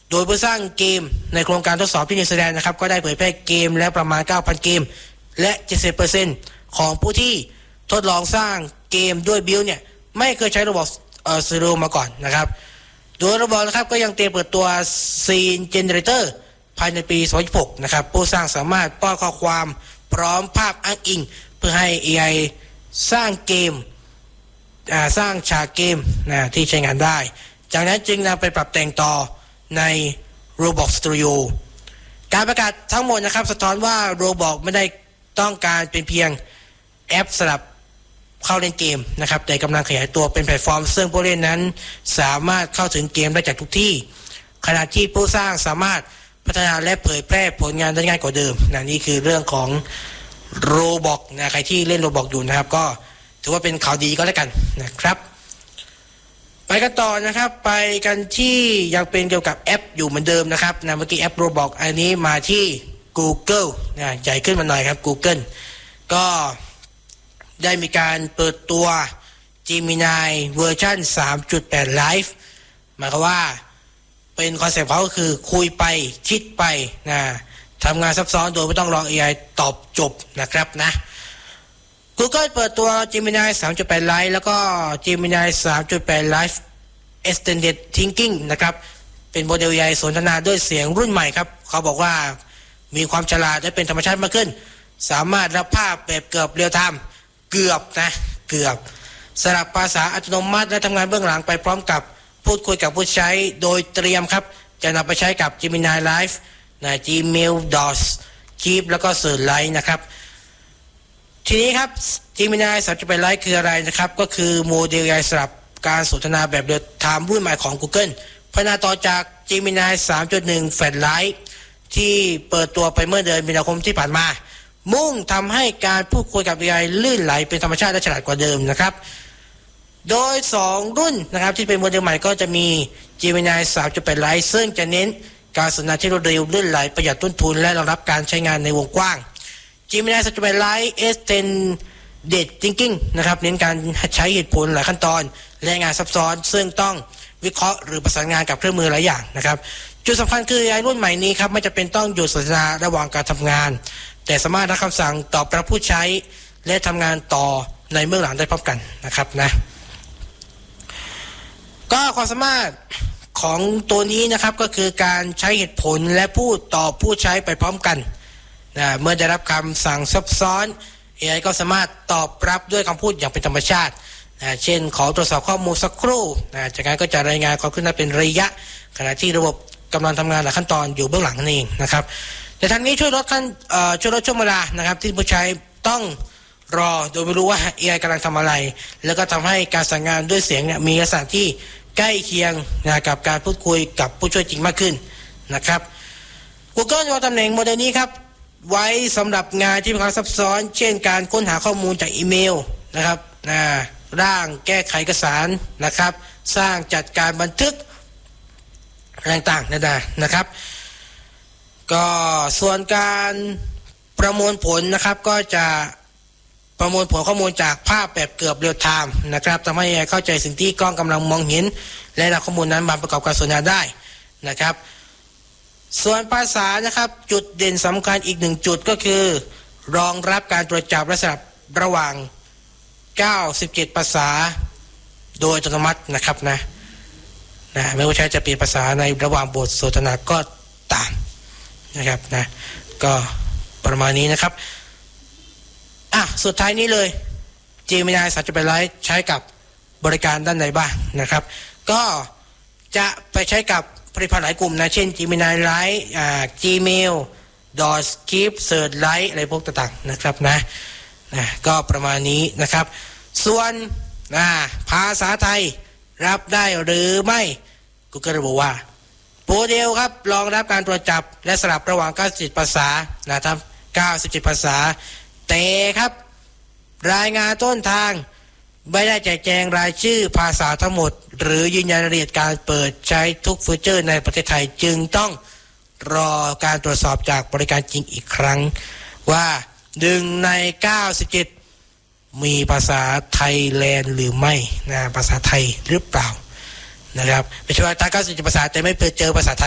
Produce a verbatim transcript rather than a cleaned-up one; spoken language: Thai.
โดยผู้สร้างเกมในโครงการทดสอบที่นิวซีแลนด์นะครับก็ได้เผยแพร่เกมแล้วประมาณ เก้าพัน เกมและ เจ็ดสิบเปอร์เซ็นต์ ของผู้ที่ทดลองสร้างเกมด้วยบิลเนี่ยไม่เคยใช้ระบบเอ่อซีโร่มาก่อนนะครับโดยระบบนะครับก็ยังเตรียมเปิดตัว Scene Generator ภายในปี สองพันยี่สิบหก นะครับผู้สร้างสามารถป้อนข้อความพร้อมภาพอ้างอิงเพื่อให้ เอ ไอ สร้างเกมอ่าสร้างฉากเกมนะที่ใช้งานได้จากนั้นจึงนำไปปรับแต่งต่อใน Roblox Studio การประกาศทั้งหมดนะครับสะท้อนว่า Roblox ไม่ได้ต้องการเป็นเพียงแอปสำหรับเข้าเล่นเกมนะครับแต่กำลังขยายตัวเป็นแพลตฟอร์มซึ่งผู้เล่นนั้นสามารถเข้าถึงเกมได้จากทุกที่ขณะที่ผู้สร้างสามารถพัฒนาและเผยแพร่ผลงานได้ง่ายกว่าเดิมนะนี่คือเรื่องของ Roblox นะใครที่เล่น Roblox อยู่นะครับก็ถือว่าเป็นข่าวดีก็แล้วกันนะครับไปกันต่อนะครับไปกันที่ยังเป็นเกี่ยวกับแอปอยู่เหมือนเดิมนะครับนะเมื่อกี้แอป Roblox อันนี้มาที่ Google นะใหญ่ขึ้นมาหน่อยครับ Google ก็ได้มีการเปิดตัว Gemini เวอร์ชัน สามจุดแปด Live หมายความว่าเป็นคอนเซ็ปต์เขาก็คือคุยไปคิดไปนะทำงานซับซ้อนโดยไม่ต้องรอ เอ ไอ ตอบจบนะครับนะ Google เปิดตัว Gemini สามจุดแปด Live แล้วก็ Gemini สามจุดแปด Live Extended Thinking นะครับเป็นโมเดล เอ ไอ สนทนาด้วยเสียงรุ่นใหม่ครับเขาบอกว่ามีความฉลาดและเป็นธรรมชาติมากขึ้นสามารถรับภาพแบบเกือบเรียลไทม์เกือบนะเกือบสลับภาษาอัตโนมัติและทำงานเบื้องหลังไปพร้อมกับพูดคุยกับผู้ใช้โดยเตรียมครับจะนำไปใช้กับ Gemini Live นะ Gmail ดอท Keep แล้วก็ Search Live นะครับทีนี้ครับ Gemini สามจุดแปด Live คืออะไรนะครับก็คือโมเดล เอ ไอ สำหรับการสนทนาแบบเรียลไทม์รุ่นใหม่ของ Google พัฒนาต่อจาก Gemini สามจุดหนึ่ง Flash Live ที่เปิดตัวไปเมื่อเดือนมีนาคมที่ผ่านมามุ่งทำให้การพูดคุยกับ เอ ไอ ลื่นไหลเป็นธรรมชาติและฉลาดกว่าเดิมนะครับโดยสองรุ่นนะครับที่เป็นโมเดลใหม่ก็จะมี Gemini สามจุดแปด Lite ซึ่งจะเน้นการสนทนาที่รวดเร็วลื่นไหลประหยัดต้นทุนและรองรับการใช้งานในวงกว้าง Gemini สามจุดแปด Lite Extended Thinking นะครับเน้นการใช้เหตุผลหลายขั้นตอนและงานซับซ้อนซึ่งต้องวิเคราะห์หรือประสานงานกับเครื่องมือหลายอย่างนะครับจุดสำคัญคือ เอ ไอ รุ่นใหม่นี้ครับไม่จำเป็นต้องหยุดสนทนาระหว่างการทำงานแต่สามารถรับคำสั่งตอบรับผู้ใช้และทำงานต่อในเบื้องหลังได้พร้อมกันนะครับนะก็ความสามารถของตัวนี้นะครับก็คือการใช้เหตุผลและพูดตอบผู้ใช้ไปพร้อมกันนะเมื่อได้รับคำสั่งซับซ้อน เอ ไอ ก็สามารถตอบรับด้วยคำพูดอย่างเป็นธรรมชาตินะเช่นขอตรวจสอบข้อมูลสักครู่นะจากนั้นก็จะรายงานความคืบหน้าเป็นระยะขณะที่ระบบกำลังทำงานหลายขั้นตอนอยู่เบื้องหลังนั่นเองนะครับแต่ทางนี้ช่วยลดขั้นเอ่อช่วยลดช่วงเวลานะครับที่ผู้ใช้ต้องรอโดยไม่รู้ว่า เอ ไอ กำลังทำอะไรแล้วก็ทำให้การสั่งงานด้วยเสียงเนี่ยมีลักษณะที่ใกล้เคียงนะกับการพูดคุยกับผู้ช่วยจริงมากขึ้นนะครับ Google วางตำแหน่งโมเดลนี้ครับไว้สำหรับงานที่มีความซับซ้อนเช่นการค้นหาข้อมูลจากอีเมลนะครับนะร่างแก้ไขเอกสารนะครับสร้างจัดการบันทึกอะไรต่างๆนั่นนะครับก็ส่วนการประมวลผลนะครับก็จะประมวลผลข้อมูลจากภาพแบบเกือบเรียลไทม์นะครับทำให้เข้าใจสิ่งที่กล้องกำลังมองเห็นและนำข้อมูลนั้นมาประกอบการสนทนาได้นะครับส่วนภาษานะครับจุดเด่นสำคัญอีกหนึ่งจุดก็คือรองรับการตรวจจับและสลับระหว่างเก้าสิบเจ็ดภาษาโดยอัตโนมัตินะครับนะนะไม่ว่าใช้จะเปลี่ยนภาษาในระหว่างบทสนทนาก็ตามนะครับนะก็ประมาณนี้นะครับอ่ะสุดท้ายนี้เลย Gemini สามจุดแปด Lite ใช้กับบริการด้านไหนบ้างนะครับก็จะไปใช้กับผลิตภัณฑ์หลายกลุ่มนะเช่น Gemini Lite อ่า Gmail ดอท Keep Search Lite อะไรพวกต่างๆนะครับนะนะก็ประมาณนี้นะครับส่วนอ่าภาษาไทยรับได้หรือไม่กูก็ระบุว่าโมเดลครับรองรับการตรวจจับและสลับระหว่างเก้าสิบเจ็ดภาษานะครับเก้าสิบเจ็ดภาษาแต่ครับรายงานต้นทางไม่ได้แจกแจงรายชื่อภาษาทั้งหมดหรือยืนยันรายละเอียดการเปิดใช้ทุกฟีเจอร์ในประเทศไทยจึงต้องรอการตรวจสอบจากบริการจริงอีกครั้งว่าหนึ่งในเก้าสิบเจ็ดมีภาษาไทยแลนด์หรือไม่นะภาษาไทยหรือเปล่านะครับไม่ใช่ว่าตั้งเก้าสิบเจ็ดภาษาแต่ไม่เจอภาษาไทย